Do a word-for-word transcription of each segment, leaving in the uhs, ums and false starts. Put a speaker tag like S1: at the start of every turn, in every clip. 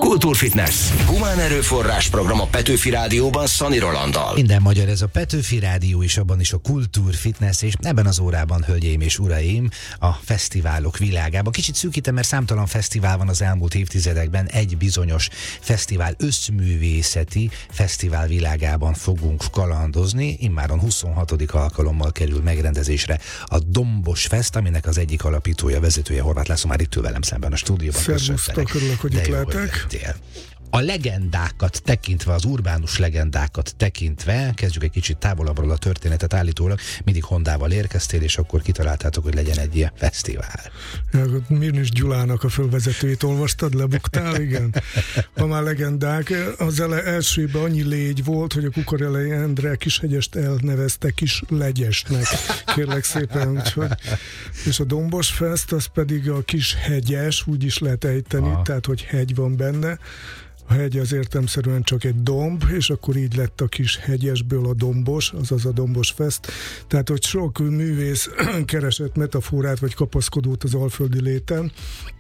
S1: Kultúrfitness. Humán erőforrás program a Petőfi Rádióban Szani Rolanddal.
S2: Minden magyar, ez a Petőfi Rádió, és abban is a Kultúrfitness, és ebben az órában, hölgyeim és uraim, a fesztiválok világában. Kicsit szűkítem, mert számtalan fesztivál van az elmúlt évtizedekben, egy bizonyos fesztivál, összművészeti fesztivál világában fogunk kalandozni. Immáron huszonhatodik alkalommal kerül megrendezésre a Dombos Fest, aminek az egyik alapítója, vezetője Horváth László már itt ül velem szemben a stúdióban.
S3: Szervusztok, örülök, hogy itt lehetek.
S2: A legendákat tekintve, az urbánus legendákat tekintve, kezdjük egy kicsit távolabbról a történetet, állítólag mindig Hondával érkeztél, és akkor kitaláltátok, hogy legyen egy ilyen fesztivál.
S3: Mirnis Gyulának a fölvezetőjét olvastad, lebuktál, igen. Ha már legendák, az ele elsőben annyi légy volt, hogy a Kukorelei Endre Kishegyest elnevezte Kislegyesnek, kérlek szépen, úgyhogy. És a Dombos Fest, az pedig a Kishegyes, úgy is lehet ejteni, ah. tehát, hogy hegy van benne. A hegy az értelemszerűen csak egy domb, és akkor így lett a Kishegyesből a Dombos, azaz a Dombos Fest. Tehát, hogy sok művész keresett metaforát vagy kapaszkodót az alföldi léten.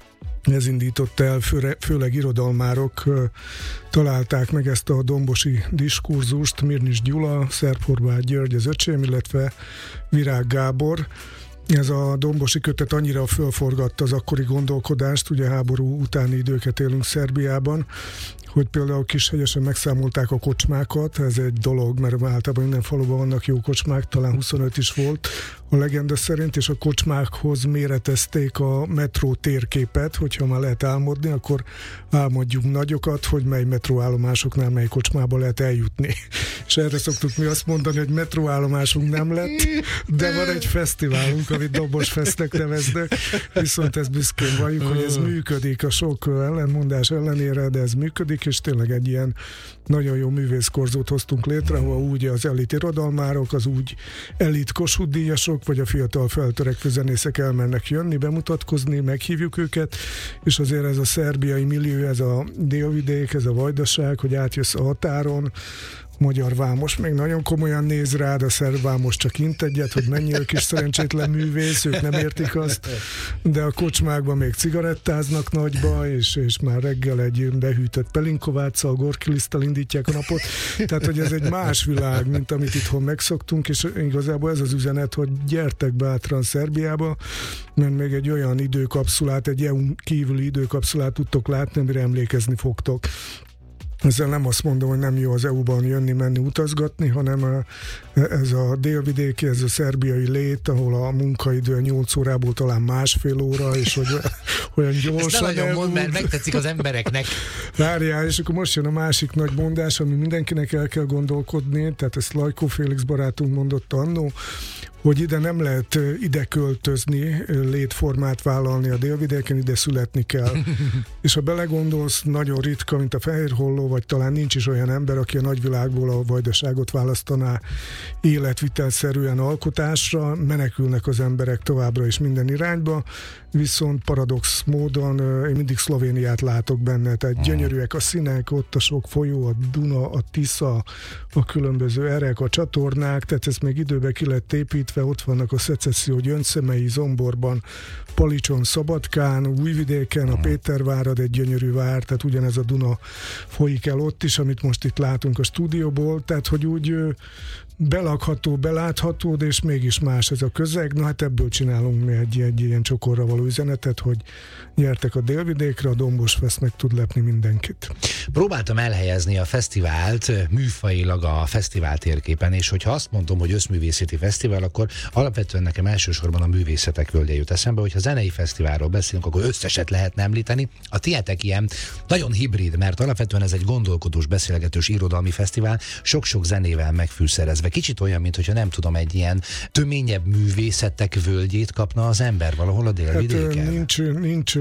S3: Ez indította el, főre, főleg irodalmárok uh, találták meg ezt a dombosi diskurzust, Mirnis Gyula, Szerb Horváth György az öcsém, illetve Virág Gábor. Ez a dombosi kötet annyira fölforgatta az akkori gondolkodást, ugye háború utáni időket élünk Szerbiában, hogy például Kishegyesen megszámolták a kocsmákat, ez egy dolog, mert általában minden faluban vannak jó kocsmák, talán huszonöt is volt a legenda szerint, és a kocsmákhoz méretezték a metró térképet, hogyha már lehet álmodni, akkor álmodjunk nagyokat, hogy mely metróállomásoknál mely kocsmába lehet eljutni. És erre szoktuk mi azt mondani, hogy metróállomásunk nem lett, de van egy fesztiválunk, amit Dombos Festnek neveznek, viszont ez büszkén valljuk, hogy ez működik a sok ellenmondás ellenére, de ez működik, és tényleg egy ilyen nagyon jó művészkorzót hoztunk létre, ahol úgy az elit irodalmárok, az úgy elit Kossuth díjasok, vagy a fiatal feltörekvő zenészek elmennek jönni, bemutatkozni, meghívjuk őket, és azért ez a szerbiai millió, ez a délvidék, ez a vajdaság, hogy átjössz a határon, magyar vámos még nagyon komolyan néz rád, a szerb vámos csak int egyet, hogy mennyi ők is szerencsétlen művész, ők nem értik azt, de a kocsmákban még cigarettáznak nagyba, és, és már reggel egy behűtött pelinkováccal, gorkiliszttal indítják a napot, tehát hogy ez egy más világ, mint amit itthon megszoktunk, és igazából ez az üzenet, hogy gyertek bátran Szerbiába, mert még egy olyan időkapszulát, egy é u-n kívüli időkapszulát tudtok látni, amire emlékezni fogtok. Ezzel nem azt mondom, hogy nem jó az é u-ban jönni, menni, utazgatni, hanem a, ez a délvidéki, ez a szerbiai lét, ahol a munkaidő nyolc órából talán másfél óra, és hogy olyan gyorsan.
S2: Ezt nem nagyon mond, mert megtetszik az embereknek.
S3: Várjál, és akkor most jön a másik nagy mondás, ami mindenkinek el kell gondolkodni, tehát ezt Lajkó Félix barátunk mondott annó, hogy ide nem lehet ide költözni, létformát vállalni a délvidéken, ide születni kell. És ha belegondolsz, nagyon ritka, mint a Fehérholló, vagy talán nincs is olyan ember, aki a nagyvilágból a vajdaságot választaná életvitelszerűen alkotásra, menekülnek az emberek továbbra is minden irányba, viszont paradox módon én mindig Szlovéniát látok benne, tehát gyönyörűek a színek, ott a sok folyó, a Duna, a Tisza, a különböző erek, a csatornák, tehát ez még időben ki lett építve, ott vannak a szecesszió Gyöngyszemei, Zomborban, Palicson, Szabadkán, Újvidéken, a Pétervárad egy gyönyörű vár, tehát ugyanez a Duna folyik el ott is, amit most itt látunk a stúdióból, tehát hogy úgy belakható, belátható, de és mégis más ez a közeg. Na hát ebből csinálunk mi egy, egy ilyen csokorra való üzenetet, hogy nyertek a délvidékre, a Dombos Fest meg tud lepni mindenkit.
S2: Próbáltam elhelyezni a fesztivált műfajilag a fesztivál térképen, és hogyha azt mondom, hogy összművészeti fesztivál, akkor alapvetően nekem elsősorban a művészetek völgye jut eszembe, hogyha zenei fesztiválról beszélünk, akkor összeset lehetne említeni. A tietek ilyen nagyon hibrid, mert alapvetően ez egy gondolkodós, beszélgetős irodalmi fesztivál, sok-sok zenével megfűszerezve. Kicsit olyan, mintha nem tudom, egy ilyen töményebb művészetek völgyét kapna az ember valahol a délvidéken.
S3: Hát, nincs, nincs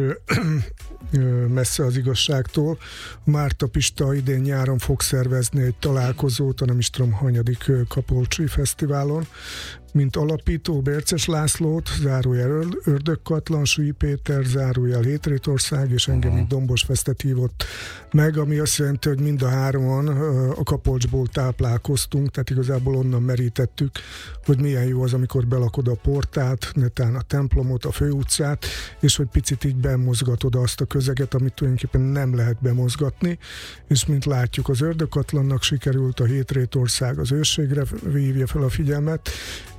S3: messze az igazságtól. Márta Pista idén nyáron fog szervezni egy találkozót, a nem is tudom hanyadik Kapolcsi Fesztiválon, mint alapító Bérces Lászlót, zárójel Ördögkatlan, Sui Péter, zárójel Hétrétország, és engem uh-huh. Dombos Festet hívott meg, ami azt jelenti, hogy mind a hárman a Kapocsból táplálkoztunk, tehát igazából onnan merítettük, hogy milyen jó az, amikor belakod a portát, netán a templomot, a főutcát, és hogy picit így bemozgatod azt a közeget, amit tulajdonképpen nem lehet bemozgatni, és mint látjuk, az Ördögkatlannak sikerült, a Hétrétország az ősségre vívja fel a figyelmet,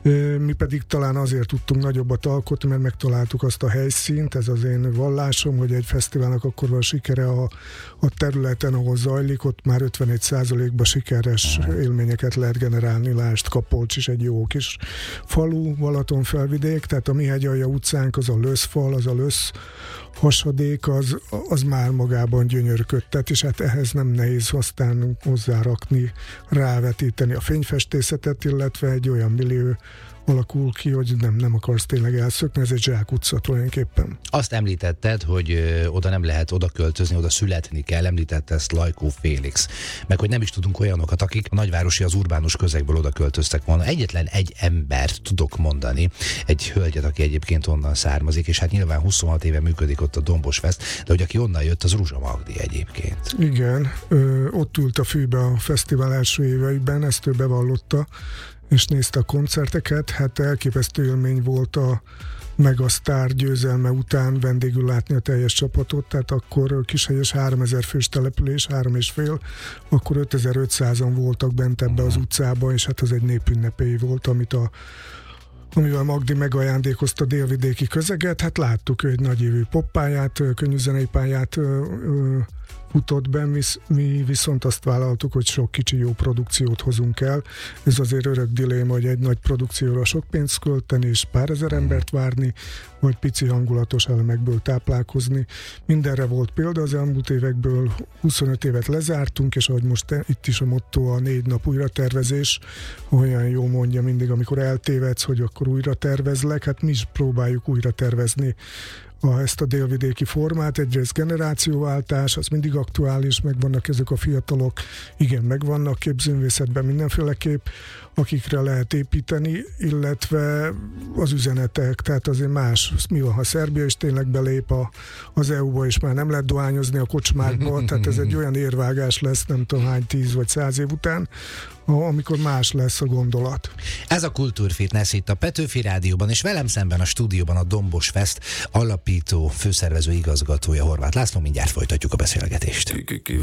S3: mi pedig talán azért tudtunk nagyobbat alkotni, mert megtaláltuk azt a helyszínt, ez az én vallásom, hogy egy fesztiválnak akkor van sikere a, a területen, ahol zajlik, ott már ötvenegy százalékban sikeres élményeket lehet generálni, lásd, Kapolcs is egy jó kis falu, Balaton felvidék, tehát a Mihegyalja utcánk, az a löszfal, az a lösz hasadék, az, az már magában gyönyörködtet, és hát ehhez nem nehéz aztán hozzárakni, rávetíteni a fényfestészetet, illetve egy olyan millió alakul ki, hogy nem, nem akarsz tényleg elszökni, ez egy zsákutca tulajdonképpen.
S2: Azt említetted, hogy ö, oda nem lehet oda költözni, oda születni kell, említette ezt Lajkó Félix. Meg hogy nem is tudunk olyanokat, akik a nagyvárosi, az urbánus közegből oda költöztek volna. Egyetlen egy embert tudok mondani, egy hölgyet, aki egyébként onnan származik, és hát nyilván huszonhat éve működik ott a Dombos Fest, de hogy aki onnan jött, az Ruzsa Magdi egyébként.
S3: Igen, ö, ott ült a fűbe a fesztivál első éveiben, ezt ő bevallotta, és nézte a koncerteket, hát elképesztő élmény volt a Megasztár győzelme után vendégül látni a teljes csapatot, tehát akkor Kishegyes háromezer fős település, három és fél, akkor ötezer-ötszázan voltak bent ebbe az utcába, és hát az egy népünnepély volt, amit a amivel Magdi megajándékozta a délvidéki közeget, hát láttuk egy nagyévű poppályát, könnyűzenei pályát ö, ö, futott be, mi, mi viszont azt vállaltuk, hogy sok kicsi jó produkciót hozunk el. Ez azért örök diléma, hogy egy nagy produkcióra sok pénzt költeni, és pár ezer embert várni, vagy pici hangulatos elemekből táplálkozni. Mindenre volt példa az elmúlt évekből, huszonöt évet lezártunk, és ahogy most itt is a motto a négy nap újratervezés, olyan jó mondja mindig, amikor eltévedsz, hogy akkor újra tervezlek, hát mi is próbáljuk újra tervezni a, ezt a délvidéki formát. Egyrészt generációváltás, az mindig aktuális, megvannak ezek a fiatalok, igen, megvannak képzőművészetben mindenféleképp, akikre lehet építeni, illetve az üzenetek, tehát azért más, mi van, ha Szerbia is tényleg belép a, az é u-ba, és már nem lehet dohányozni a kocsmákba, tehát ez egy olyan érvágás lesz, nem tudom hány, tíz vagy száz év után, amikor más lesz a gondolat.
S2: Ez a Kultúrfitness itt a Petőfi Rádióban, és velem szemben a stúdióban a Dombos Fest alapító, főszervező igazgatója, Horváth László, mindjárt folytatjuk a beszélgetést.